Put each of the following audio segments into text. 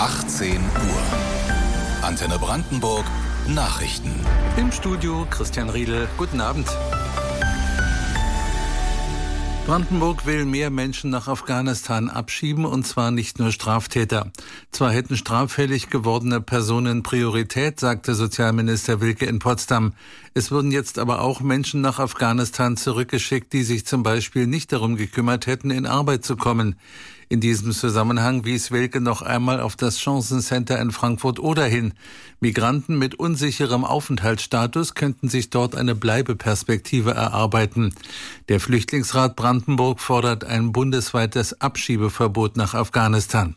18 Uhr. Antenne Brandenburg, Nachrichten. Im Studio Christian Riedel. Guten Abend. Brandenburg will mehr Menschen nach Afghanistan abschieben, und zwar nicht nur Straftäter. Zwar hätten straffällig gewordene Personen Priorität, sagte Sozialminister Wilke in Potsdam. Es würden jetzt aber auch Menschen nach Afghanistan zurückgeschickt, die sich zum Beispiel nicht darum gekümmert hätten, in Arbeit zu kommen. In diesem Zusammenhang wies Wilke noch einmal auf das Chancencenter in Frankfurt-Oder hin. Migranten mit unsicherem Aufenthaltsstatus könnten sich dort eine Bleibeperspektive erarbeiten. Der Flüchtlingsrat Brandenburg fordert ein bundesweites Abschiebeverbot nach Afghanistan.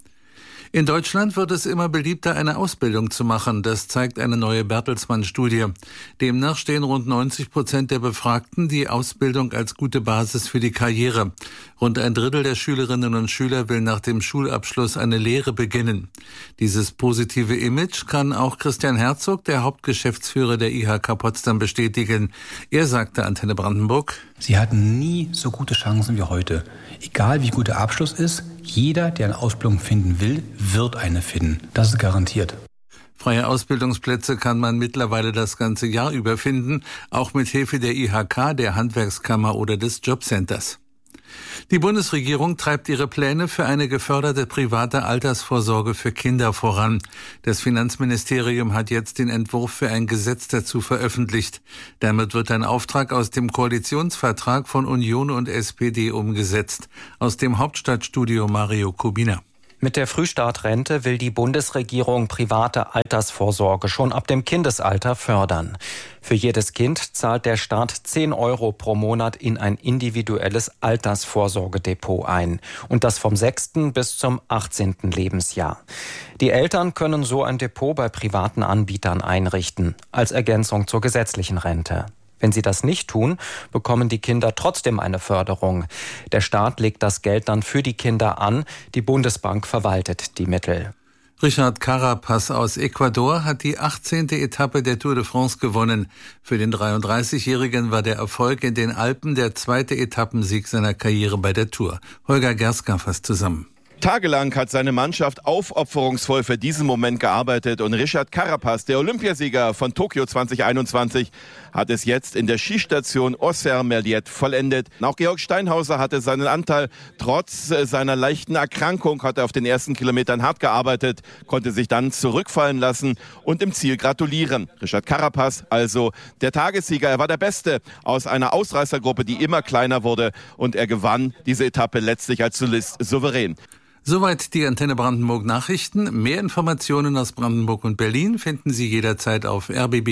In Deutschland wird es immer beliebter, eine Ausbildung zu machen. Das zeigt eine neue Bertelsmann-Studie. Demnach stehen rund 90% der Befragten die Ausbildung als gute Basis für die Karriere. Rund ein Drittel der Schülerinnen und Schüler will nach dem Schulabschluss eine Lehre beginnen. Dieses positive Image kann auch Christian Herzog, der Hauptgeschäftsführer der IHK Potsdam, bestätigen. Er sagte Antenne Brandenburg: Sie hatten nie so gute Chancen wie heute. Egal wie gut der Abschluss ist, jeder, der eine Ausbildung finden will, wird eine finden. Das ist garantiert. Freie Ausbildungsplätze kann man mittlerweile das ganze Jahr über finden, auch mit Hilfe der IHK, der Handwerkskammer oder des Jobcenters. Die Bundesregierung treibt ihre Pläne für eine geförderte private Altersvorsorge für Kinder voran. Das Finanzministerium hat jetzt den Entwurf für ein Gesetz dazu veröffentlicht. Damit wird ein Auftrag aus dem Koalitionsvertrag von Union und SPD umgesetzt. Aus dem Hauptstadtstudio Mario Kubina. Mit der Frühstartrente will die Bundesregierung private Altersvorsorge schon ab dem Kindesalter fördern. Für jedes Kind zahlt der Staat 10 € pro Monat in ein individuelles Altersvorsorgedepot ein. Und das vom 6. bis zum 18. Lebensjahr. Die Eltern können so ein Depot bei privaten Anbietern einrichten, als Ergänzung zur gesetzlichen Rente. Wenn sie das nicht tun, bekommen die Kinder trotzdem eine Förderung. Der Staat legt das Geld dann für die Kinder an, die Bundesbank verwaltet die Mittel. Richard Carapaz aus Ecuador hat die 18. Etappe der Tour de France gewonnen. Für den 33-Jährigen war der Erfolg in den Alpen der zweite Etappensieg seiner Karriere bei der Tour. Holger Gerska fasst zusammen. Tagelang hat seine Mannschaft aufopferungsvoll für diesen Moment gearbeitet und Richard Carapaz, der Olympiasieger von Tokio 2021, hat es jetzt in der Skistation Auxerre-Merliet vollendet. Auch Georg Steinhauser hatte seinen Anteil. Trotz seiner leichten Erkrankung hat er auf den ersten Kilometern hart gearbeitet, konnte sich dann zurückfallen lassen und im Ziel gratulieren. Richard Carapaz, also der Tagessieger. Er war der Beste aus einer Ausreißergruppe, die immer kleiner wurde, und er gewann diese Etappe letztlich als Solist souverän. Soweit die Antenne Brandenburg Nachrichten. Mehr Informationen aus Brandenburg und Berlin finden Sie jederzeit auf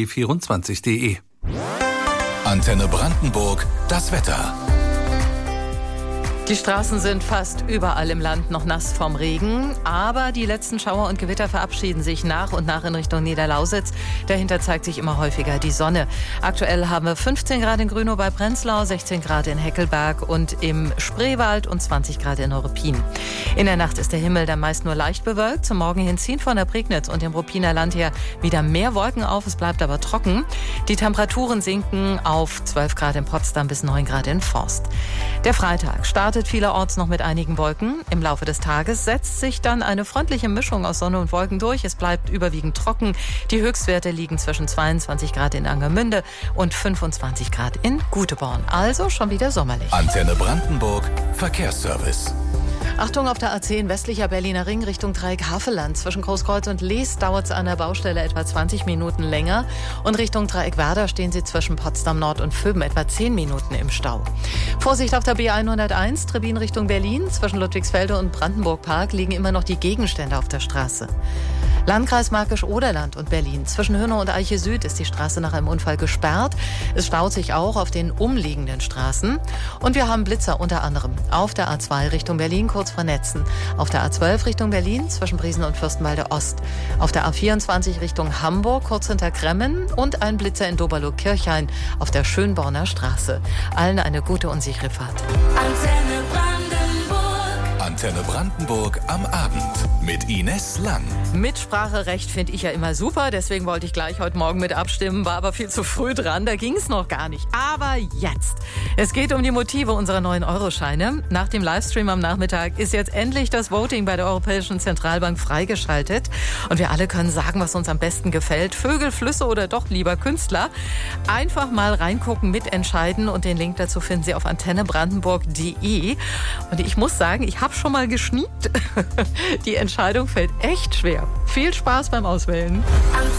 rbb24.de. Antenne Brandenburg, das Wetter. Die Straßen sind fast überall im Land noch nass vom Regen, aber die letzten Schauer und Gewitter verabschieden sich nach und nach in Richtung Niederlausitz. Dahinter zeigt sich immer häufiger die Sonne. Aktuell haben wir 15 Grad in Grünow bei Prenzlau, 16 Grad in Heckelberg und im Spreewald und 20 Grad in Neuruppin. In der Nacht ist der Himmel dann meist nur leicht bewölkt. Zum Morgen hin ziehen von der Prignitz und dem Ruppiner Land her wieder mehr Wolken auf. Es bleibt aber trocken. Die Temperaturen sinken auf 12 Grad in Potsdam bis 9 Grad in Forst. Der Freitag startet vielerorts noch mit einigen Wolken. Im Laufe des Tages setzt sich dann eine freundliche Mischung aus Sonne und Wolken durch. Es bleibt überwiegend trocken. Die Höchstwerte liegen zwischen 22 Grad in Angermünde und 25 Grad in Guteborn. Also schon wieder sommerlich. Antenne Brandenburg, Verkehrsservice. Achtung, auf der A10 westlicher Berliner Ring Richtung Dreieck Havelland. Zwischen Großkreuz und Lees dauert es an der Baustelle etwa 20 Minuten länger. Und Richtung Dreieck Werder stehen Sie zwischen Potsdam Nord und Vöben etwa 10 Minuten im Stau. Vorsicht auf der B101, Trebin Richtung Berlin. Zwischen Ludwigsfelde und Brandenburg Park liegen immer noch die Gegenstände auf der Straße. Landkreis Märkisch-Oderland und Berlin. Zwischen Hönnow und Eiche Süd ist die Straße nach einem Unfall gesperrt. Es staut sich auch auf den umliegenden Straßen. Und wir haben Blitzer unter anderem auf der A2 Richtung Berlin, kurz vor Netzen. Auf der A12 Richtung Berlin, zwischen Briesen und Fürstenwalde Ost. Auf der A24 Richtung Hamburg, kurz hinter Kremmen. Und ein Blitzer in Doberloh-Kirchhain auf der Schönborner Straße. Allen eine gute und sichere Fahrt. Antenne Antenne Brandenburg am Abend mit Ines Lang. Mitspracherecht finde ich ja immer super, deswegen wollte ich gleich heute Morgen mit abstimmen, war aber viel zu früh dran, da ging es noch gar nicht. Aber jetzt. Es geht um die Motive unserer neuen Euroscheine. Nach dem Livestream am Nachmittag ist jetzt endlich das Voting bei der Europäischen Zentralbank freigeschaltet. Und wir alle können sagen, was uns am besten gefällt. Vögel, Flüsse oder doch lieber Künstler. Einfach mal reingucken, mitentscheiden und den Link dazu finden Sie auf antennebrandenburg.de. Und ich muss sagen, ich habe schon mal geschniept. Die Entscheidung fällt echt schwer. Viel Spaß beim Auswählen.